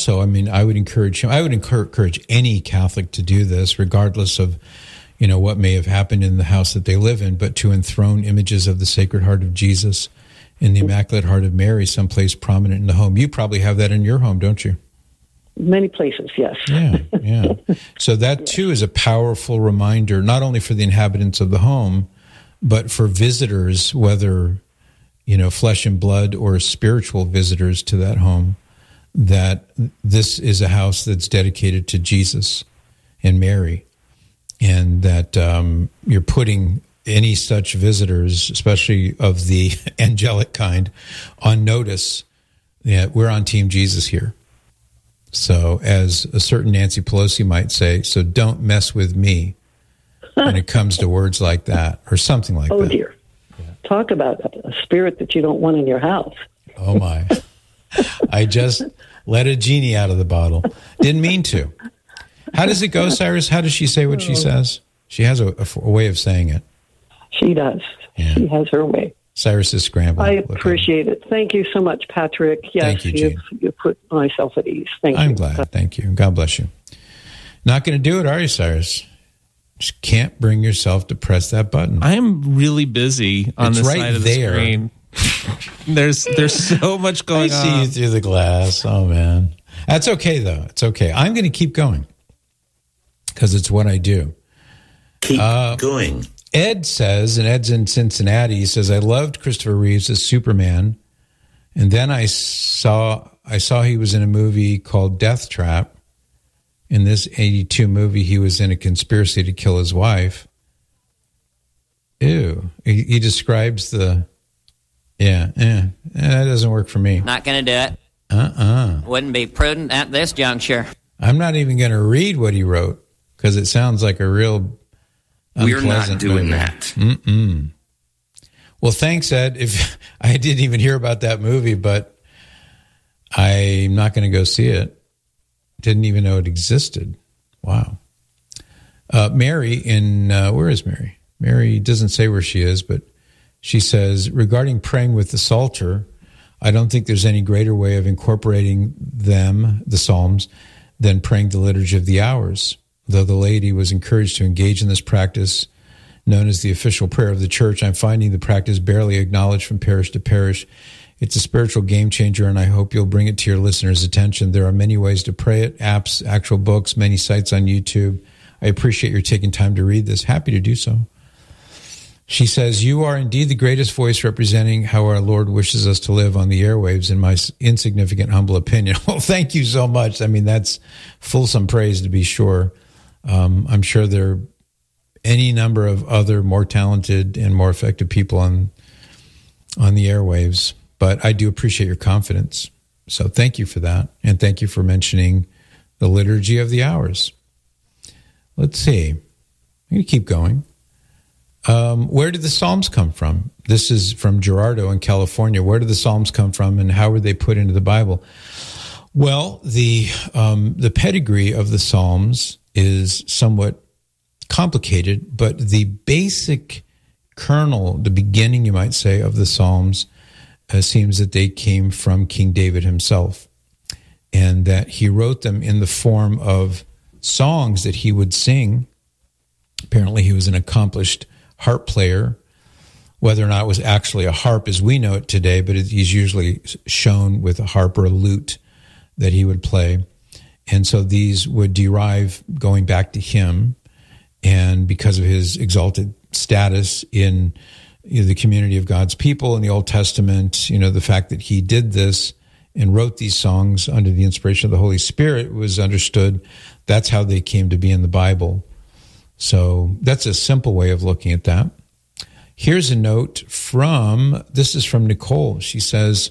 also, I mean, I would encourage him. I would encourage any Catholic to do this, regardless of, what may have happened in the house that they live in, but to enthrone images of the Sacred Heart of Jesus and the Immaculate Heart of Mary someplace prominent in the home. You probably have that in your home, don't you? Many places, yes. Yeah. So that, too, is a powerful reminder, not only for the inhabitants of the home, but for visitors, whether, flesh and blood or spiritual visitors to that home, that this is a house that's dedicated to Jesus and Mary, and that you're putting any such visitors, especially of the angelic kind, on notice that we're on Team Jesus here. So as a certain Nancy Pelosi might say, so don't mess with me when it comes to words like that or something like that. Oh, dear. Yeah. Talk about a spirit that you don't want in your house. Oh, my. I just let a genie out of the bottle. Didn't mean to. How does it go, Cyrus? How does she say what she says? She has a way of saying it. She does. Yeah. She has her way. Cyrus is scrambling. I appreciate it. Thank you so much, Patrick. Yes, thank you, Gene. You put myself at ease. Thank you. I'm glad. Thank you. God bless you. Not going to do it, are you, Cyrus? Just can't bring yourself to press that button. I am really busy on the side of the screen. There's so much going on. I see you through the glass. Oh, man. That's okay, though. It's okay. I'm going to keep going because it's what I do. Keep going. Ed says, and Ed's in Cincinnati, he says, I loved Christopher Reeves as Superman, and then I saw he was in a movie called Death Trap. In this 82 movie, he was in a conspiracy to kill his wife. Ew. He describes that doesn't work for me. Not going to do it. Wouldn't be prudent at this juncture. I'm not even going to read what he wrote because it sounds like a real We're not doing movie. that. Mm-mm. Well, thanks, Ed. If I didn't even hear about that movie, but I'm not going to go see it. Didn't even know it existed. Wow. Mary where is Mary? Mary doesn't say where she is, but she says, regarding praying with the Psalter, I don't think there's any greater way of incorporating the Psalms, than praying the Liturgy of the Hours. Though the laity was encouraged to engage in this practice, known as the official prayer of the Church, I'm finding the practice barely acknowledged from parish to parish. It's a spiritual game changer, and I hope you'll bring it to your listeners' attention. There are many ways to pray it, apps, actual books, many sites on YouTube. I appreciate your taking time to read this. Happy to do so. She says, you are indeed the greatest voice representing how our Lord wishes us to live on the airwaves, in my insignificant, humble opinion. Well, thank you so much. I mean, that's fulsome praise, to be sure. I'm sure there are any number of other more talented and more effective people on the airwaves, but I do appreciate your confidence. So thank you for that, and thank you for mentioning the Liturgy of the Hours. Let's see. I'm going to keep going. Where did the Psalms come from? This is from Gerardo in California. Where did the Psalms come from, and how were they put into the Bible? Well, the pedigree of the Psalms is somewhat complicated, but the basic kernel, the beginning, you might say, of the Psalms seems that they came from King David himself, and that he wrote them in the form of songs that he would sing. Apparently, he was an accomplished harp player. Whether or not it was actually a harp as we know it today, but he's usually shown with a harp or a lute that he would play. And so these would derive going back to him, and because of his exalted status in the community of God's people in the Old Testament, the fact that he did this and wrote these songs under the inspiration of the Holy Spirit was understood. That's how they came to be in the Bible. So that's a simple way of looking at that. Here's a note this is from Nicole. She says,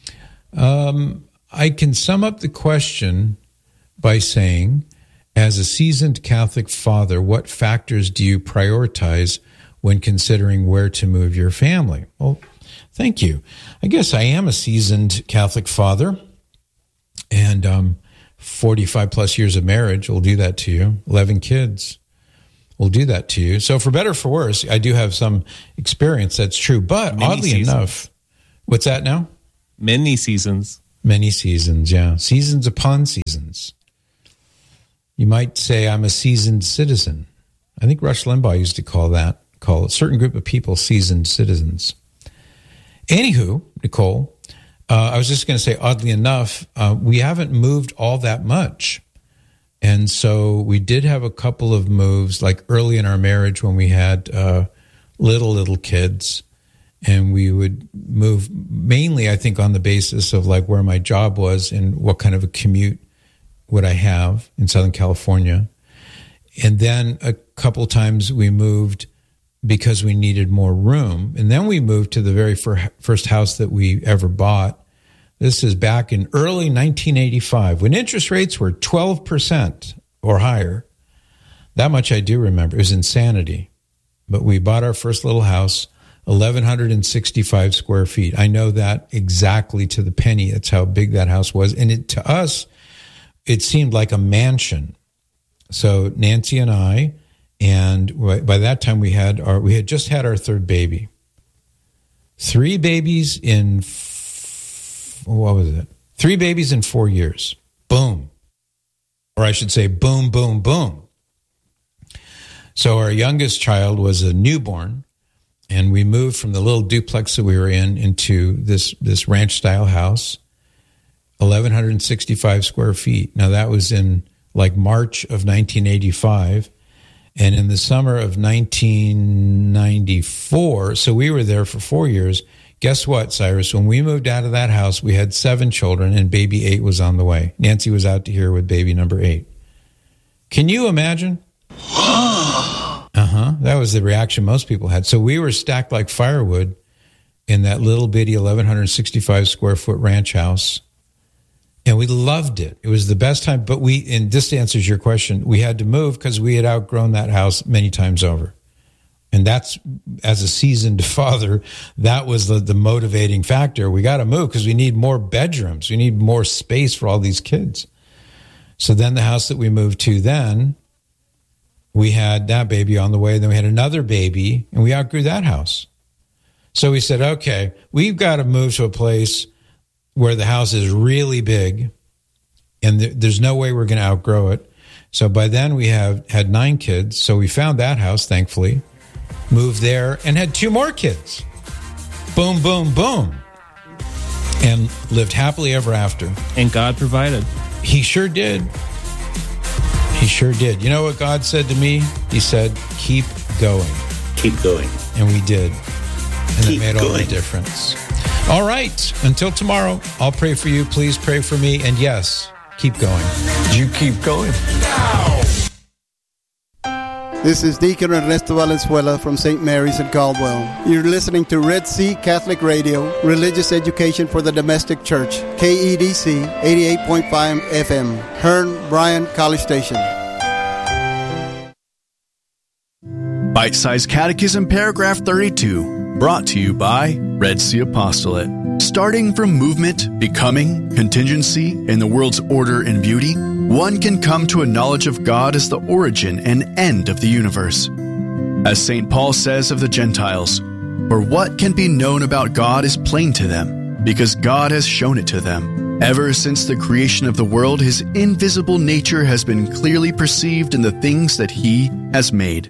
I can sum up the question by saying, as a seasoned Catholic father, what factors do you prioritize when considering where to move your family? Well, thank you. I guess I am a seasoned Catholic father, and 45 plus years of marriage will do that to you. 11 kids will do that to you. So for better or for worse, I do have some experience, that's true. But oddly enough, what's that now? Many seasons. Many seasons, yeah. Seasons upon seasons. You might say I'm a seasoned citizen. I think Rush Limbaugh used to call a certain group of people seasoned citizens. Anywho, Nicole, I was just going to say, oddly enough, we haven't moved all that much. And so we did have a couple of moves, like early in our marriage when we had little kids. And we would move mainly, I think, on the basis of like where my job was and what kind of a commute would I have in Southern California. And then a couple times we moved because we needed more room. And then we moved to the very first house that we ever bought. This is back in early 1985 when interest rates were 12% or higher. That much I do remember. It was insanity. But we bought our first little house, 1,165 square feet. I know that exactly to the penny. That's how big that house was. And to us, it seemed like a mansion. So Nancy and I, and by that time we had just had our third baby. 3 babies in 3 babies in 4 years. Boom. Or I should say boom, boom, boom. So our youngest child was a newborn. And we moved from the little duplex that we were in into this ranch-style house, 1,165 square feet. Now, that was in like March of 1985. And in the summer of 1994, so we were there for 4 years. Guess what, Cyrus? When we moved out of that house, we had 7 children, and baby 8 was on the way. Nancy was out to here with baby number 8. Can you imagine? That was the reaction most people had. So we were stacked like firewood in that little bitty 1,165 square foot ranch house. And we loved it. It was the best time. But and this answers your question, we had to move because we had outgrown that house many times over. And that's, as a seasoned father, that was the motivating factor. We got to move because we need more bedrooms. We need more space for all these kids. So then the house that we moved to then, we had that baby on the way. Then we had another baby, and we outgrew that house. So we said, okay, we've got to move to a place where the house is really big, and there's no way we're going to outgrow it. So by then we had 9 kids. So we found that house, thankfully, moved there, and had 2 more kids. Boom, boom, boom. And lived happily ever after. And God provided. He sure did. He sure did. You know what God said to me? He said, keep going. Keep going. And we did. And it made all the difference. All right. Until tomorrow, I'll pray for you. Please pray for me. And yes, keep going. You keep going. This is Deacon Ernesto Valenzuela from St. Mary's in Caldwell. You're listening to Red Sea Catholic Radio, religious education for the domestic church, KEDC 88.5 FM, Hearn, Bryan, College Station. Bite-sized Catechism, paragraph 32, brought to you by Red Sea Apostolate. Starting from movement, becoming, contingency, and the world's order and beauty, one can come to a knowledge of God as the origin and end of the universe. As St. Paul says of the Gentiles, "For what can be known about God is plain to them, because God has shown it to them. Ever since the creation of the world, His invisible nature has been clearly perceived in the things that He has made."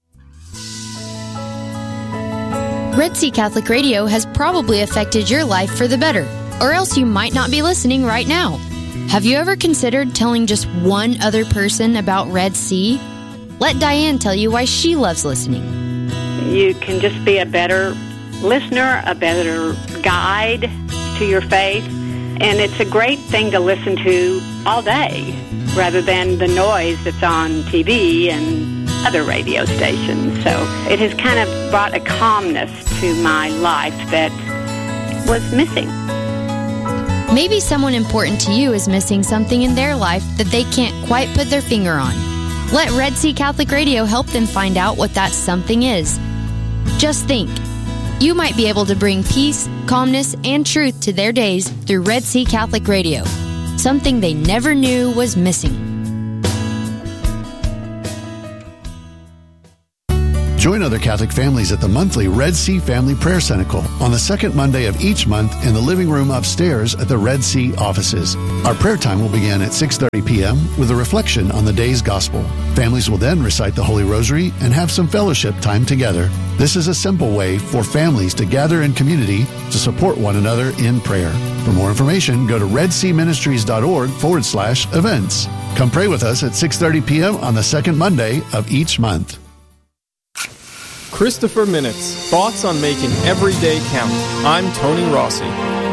Red Sea Catholic Radio has probably affected your life for the better, or else you might not be listening right now. Have you ever considered telling just one other person about Red Sea? Let Diane tell you why she loves listening. You can just be a better listener, a better guide to your faith, and it's a great thing to listen to all day rather than the noise that's on TV and other radio stations. So it has kind of brought a calmness to my life that was missing. Maybe someone important to you is missing something in their life that they can't quite put their finger on. Let Red Sea Catholic Radio help them find out what that something is. Just think, you might be able to bring peace, calmness, and truth to their days through Red Sea Catholic Radio, something they never knew was missing. Join other Catholic families at the monthly Red Sea Family Prayer Cenacle on the second Monday of each month in the living room upstairs at the Red Sea offices. Our prayer time will begin at 6:30 p.m. with a reflection on the day's gospel. Families will then recite the Holy Rosary and have some fellowship time together. This is a simple way for families to gather in community to support one another in prayer. For more information, go to redseaministries.org/events. Come pray with us at 6:30 p.m. on the second Monday of each month. Christopher Minutes, thoughts on making every day count. I'm Tony Rossi.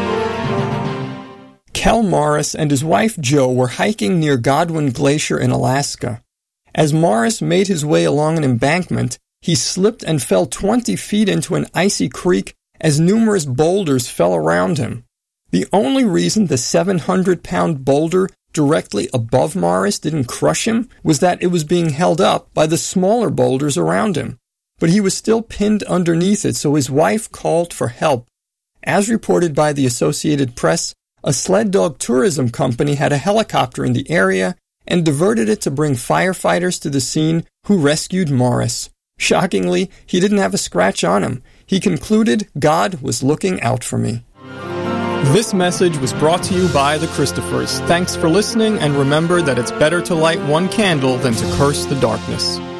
Kel Morris and his wife Jo were hiking near Godwin Glacier in Alaska. As Morris made his way along an embankment, he slipped and fell 20 feet into an icy creek as numerous boulders fell around him. The only reason the 700-pound boulder directly above Morris didn't crush him was that it was being held up by the smaller boulders around him. But he was still pinned underneath it, so his wife called for help. As reported by the Associated Press, a sled dog tourism company had a helicopter in the area and diverted it to bring firefighters to the scene, who rescued Morris. Shockingly, he didn't have a scratch on him. He concluded, "God was looking out for me." This message was brought to you by the Christophers. Thanks for listening, and remember that it's better to light one candle than to curse the darkness.